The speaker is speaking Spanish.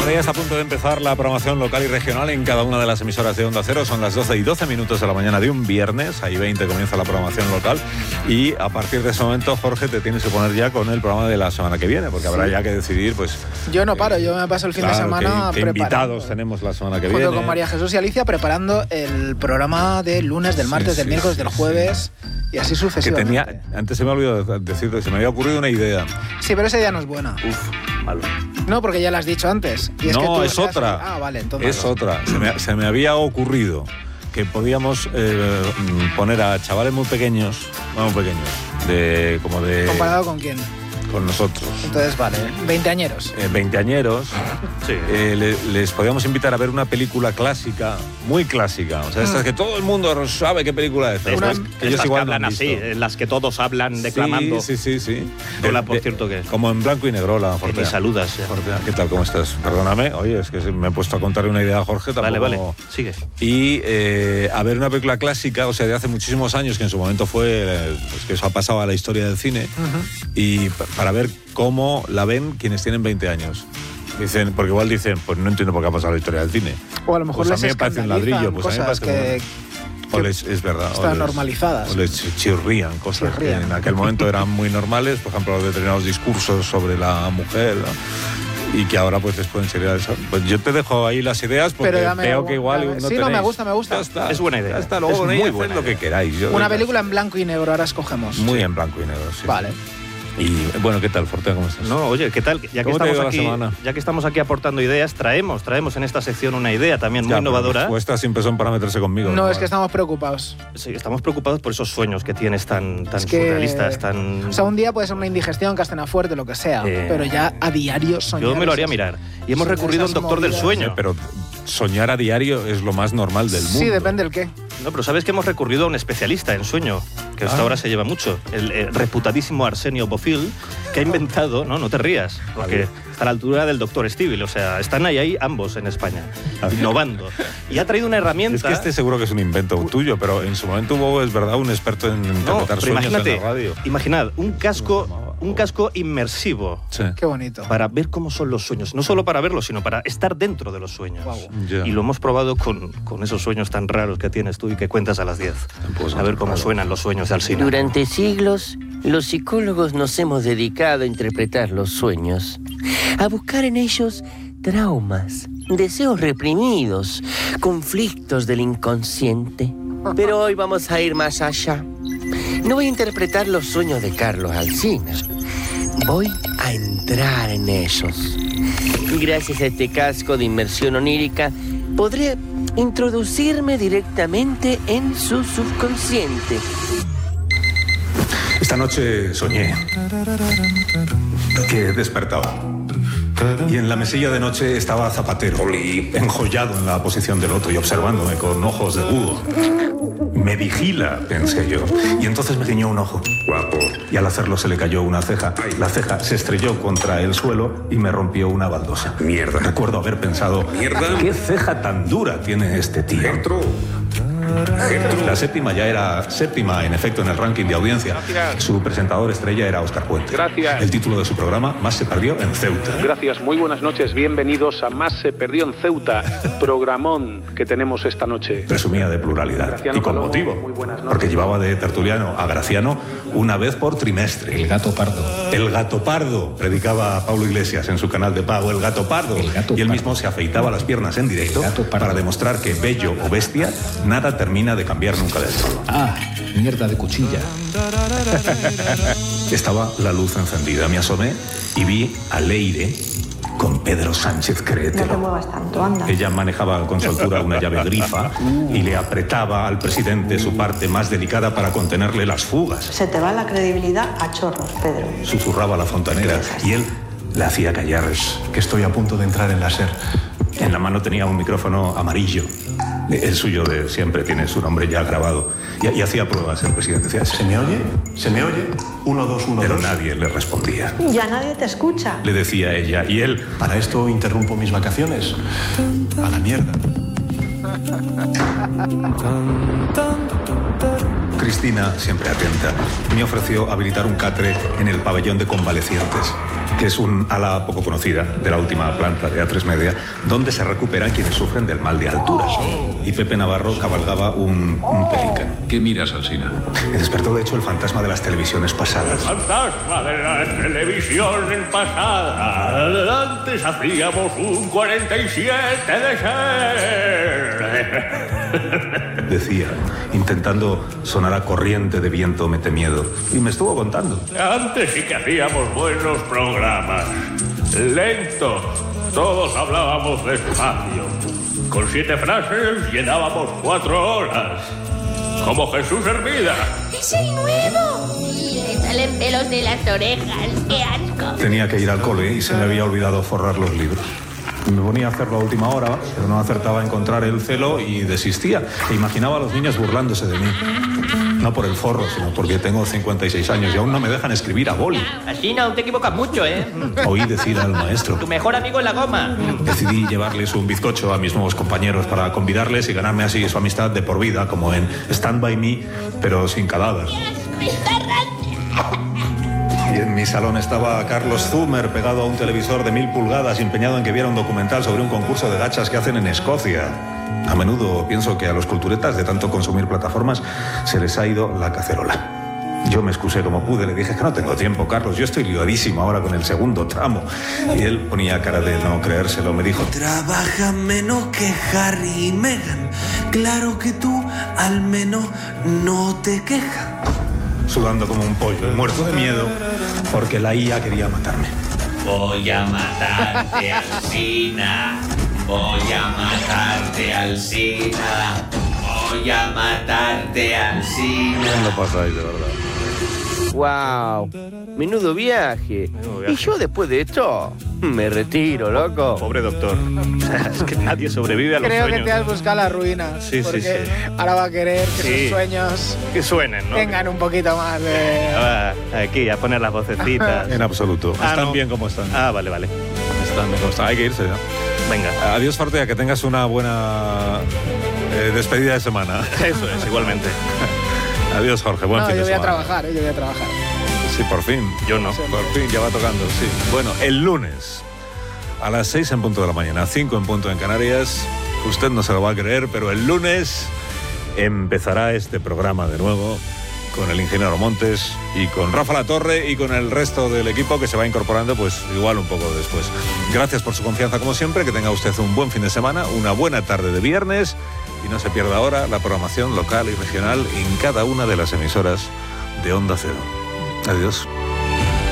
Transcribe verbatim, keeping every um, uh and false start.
Ahora ya está a punto de empezar la programación local y regional en cada una de las emisoras de Onda Cero. Son las doce y doce minutos de la mañana de un viernes. Ahí veinte comienza la programación local. Y a partir de ese momento, Jorge, te tienes que poner ya con el programa de la semana que viene, porque habrá sí. ya que decidir, pues... Yo no paro, yo me paso el fin claro, de semana que, que invitados tenemos la semana que junto viene. Junto con María Jesús y Alicia preparando el programa del lunes, del martes, sí, del sí, miércoles, sí, del jueves sí. y así sucesivamente. Que tenía, antes se me ha olvidado decirte, se me había ocurrido una idea. Sí, pero esa idea no es buena. Uf, malo. No, porque ya la has dicho antes. Y es no, que tú es otra. Ah, vale, entonces. Es otra. Se me, se me había ocurrido que podíamos eh, poner a chavales muy pequeños, no muy pequeños, de como de... ¿Comparado con quién? Con nosotros. Entonces, vale, veinteañeros. Eh, veinteañeros. Sí. Eh, le, les podíamos invitar a ver una película clásica, muy clásica. O sea, estas mm. que todo el mundo sabe qué película es. Estas que, ellos igual que hablan no así, en las que todos hablan declamando. Sí, sí, sí. sí. Hola, por cierto, que... Como en blanco y negro, la Fortea. Me saludas. Fortea. ¿Qué tal? ¿Cómo estás? Perdóname. Oye, es que me he puesto a contarle una idea a Jorge. Tampoco... Vale, vale. Sigue. Y eh, a ver una película clásica, o sea, de hace muchísimos años, que en su momento fue, pues que eso ha pasado a la historia del cine, uh-huh. y para ver cómo la ven quienes tienen veinte años. Dicen, porque igual dicen, pues no entiendo por qué ha pasado la historia del cine. O a lo mejor pues les a mí me parece un ladrillo, pues a mí me parece que, que o les, es verdad, están o les, normalizadas. O les chirrían cosas chirrían. que en aquel momento eran muy normales, por ejemplo, determinados discursos sobre la mujer, ¿no? Y que ahora pues les pueden ser eso. Pues yo te dejo ahí las ideas porque veo que igual dame. no Sí, tenéis. no, me gusta, me gusta. Está, es buena idea. Ya está, luego es muy buena lo que queráis. Yo Una película en blanco y negro, ahora escogemos. Muy sí. en blanco y negro, sí. Vale. Y bueno, ¿qué tal, Fortea? ¿Cómo estás? No, oye, ¿qué tal? Ya que, estamos aquí, la ya que estamos aquí aportando ideas, traemos, traemos en esta sección una idea también ya, muy innovadora. Vuestras siempre son para meterse conmigo. No, ¿no? es que estamos preocupados. Sí, estamos preocupados por esos sueños que tienes tan, tan es que, surrealistas, tan... O sea, un día puede ser una indigestión, castena fuerte, lo que sea, eh, pero ya a diario soñar... Yo me lo haría mirar. Y hemos recurrido a un doctor del sueño. Sí, pero soñar a diario es lo más normal del mundo. Sí, depende del qué. No, pero ¿sabes que hemos recurrido a un especialista en sueño? Que hasta ah. ahora se lleva mucho. El eh, reputadísimo Arsenio Bofill, que ha inventado... No, no te rías, porque está a la altura del doctor Stivel. O sea, están ahí, ahí ambos en España, innovando. Y ha traído una herramienta... Es que este seguro que es un invento tuyo, pero en su momento hubo, es verdad, un experto en interpretar no, sueños en la radio. Imaginad, un casco, un casco inmersivo. Sí. Qué bonito. Para ver cómo son los sueños. No solo para verlos, sino para estar dentro de los sueños. Wow. Yeah. Y lo hemos probado con, con esos sueños tan raros que tienes tú y que cuentas a las diez. Pues a ver cómo suenan los sueños de Alsina. Durante siglos, los psicólogos nos hemos dedicado a interpretar los sueños, a buscar en ellos traumas, deseos reprimidos, conflictos del inconsciente. Pero hoy vamos a ir más allá. No voy a interpretar los sueños de Carlos Alsina. Voy a entrar en ellos. Gracias a este casco de inmersión onírica, podré introducirme directamente en su subconsciente. Esta noche soñé que he despertado. Y en la mesilla de noche estaba Zapatero, enjollado en la posición del loto y observándome con ojos de búho. Me vigila, pensé yo. Y entonces me guiñó un ojo. Guapo. Y al hacerlo se le cayó una ceja. La ceja se estrelló contra el suelo y me rompió una baldosa. Mierda. Recuerdo haber pensado, Mierda. ¿qué ceja tan dura tiene este tío? Dentro. La séptima ya era séptima, en efecto, en el ranking de audiencia. Gracias. Su presentador estrella era Óscar Puente. Gracias. El título de su programa, Más se perdió en Ceuta. Gracias, muy buenas noches. Bienvenidos a Más se perdió en Ceuta, programón que tenemos esta noche. Presumía de pluralidad. Graciano y con Palomo, motivo. muy buenas noches. Porque llevaba de tertuliano a Graciano una vez por trimestre. El gato pardo. El gato pardo, predicaba Pablo Iglesias en su canal de pago. El gato pardo. El gato y él pardo. mismo se afeitaba las piernas en directo para demostrar que bello o bestia, nada termina de cambiar nunca del todo. Ah, mierda de cuchilla. Estaba la luz encendida. Me asomé y vi a Leire con Pedro Sánchez Créetelo. No te muevas tanto, anda. Ella manejaba con soltura una llave grifa y le apretaba al presidente su parte más delicada para contenerle las fugas. Se te va la credibilidad a chorros, Pedro. Susurraba la fontanera y él le hacía callar. Que estoy a punto de entrar en la SER. En la mano tenía un micrófono amarillo. El suyo de siempre, tiene su nombre ya grabado. Y, y hacía pruebas el presidente. Decía, ¿se me oye? ¿Se me oye? Uno, dos, uno, Pero dos. nadie le respondía. Ya nadie te escucha. Le decía ella. Y él... Para esto interrumpo mis vacaciones. A la mierda. Cristina, siempre atenta, me ofreció habilitar un catre en el pabellón de convalecientes. que es un ala poco conocida de la última planta de A tres Media, donde se recuperan quienes sufren del mal de alturas. Y Pepe Navarro cabalgaba un, un pelicán. ¿Qué miras, Alsina? Me despertó, de hecho, el fantasma de las televisiones pasadas. El fantasma de la televisión pasada. Antes hacíamos un cuarenta y siete de ser. Decía, intentando sonar a corriente de viento mete miedo. Y me estuvo contando. Antes sí que hacíamos buenos programas. Lento. Todos hablábamos despacio. Con siete frases llenábamos cuatro horas. Como Jesús Hermida. ¡Es el nuevo! Le salen pelos de las orejas. ¡Qué asco! Tenía que ir al cole y se me había olvidado forrar los libros. Me ponía a hacerlo a última hora, pero no acertaba a encontrar el celo y desistía. E imaginaba a los niños burlándose de mí. No por el forro, sino porque tengo cincuenta y seis años y aún no me dejan escribir a boli. Así no, te equivocas mucho, ¿eh? Oí decir al maestro. Tu mejor amigo es la goma. Decidí llevarles un bizcocho a mis nuevos compañeros para convidarles y ganarme así su amistad de por vida, como en Stand By Me, pero sin cadáver. Y en mi salón estaba Carlos Zumer, pegado a un televisor de mil pulgadas, empeñado en que viera un documental sobre un concurso de gachas que hacen en Escocia. A menudo pienso que a los culturetas, de tanto consumir plataformas, se les ha ido la cacerola. Yo me excusé como pude, le dije que no tengo tiempo, Carlos, yo estoy liadísimo ahora con el segundo tramo. Y él ponía cara de no creérselo, me dijo: trabaja menos que Harry y Meghan. Claro que tú al menos no te quejas. Sudando como un pollo, muerto de miedo, porque la I A quería matarme. Voy a matarte, Alsina. Voy a matarte, Alsina. Voy a matarte, Alsina. ¿Qué lo pasáis, de verdad? ¡Wow! Menudo viaje. Menudo viaje. Y yo después de esto me retiro, loco. Pobre doctor. Es que nadie sobrevive a los Creo sueños. que te has buscado la ruina. Sí, porque sí, sí. Ahora va a querer que Sí. sus sueños Que suenen, ¿no? tengan un poquito más de... Ah, aquí, a poner las vocecitas. En absoluto. Ah, Están no. bien como están. Ah, vale, vale. Están bien como están. Hay que irse ya. Venga. Adiós, Fartea, que tengas una buena eh, despedida de semana. Eso es, igualmente. Adiós, Jorge. Buen No, fin yo de voy a semana. trabajar, ¿eh? yo voy a trabajar. Sí, por fin. Yo no. Por fin, ya va tocando, sí. Bueno, el lunes, a las seis en punto de la mañana, cinco en punto en Canarias, usted no se lo va a creer, pero el lunes empezará este programa de nuevo con el ingeniero Montes y con Rafa Latorre y con el resto del equipo que se va incorporando pues igual un poco después. Gracias por su confianza como siempre, que tenga usted un buen fin de semana, una buena tarde de viernes y no se pierda ahora la programación local y regional en cada una de las emisoras de Onda Cero. Adiós.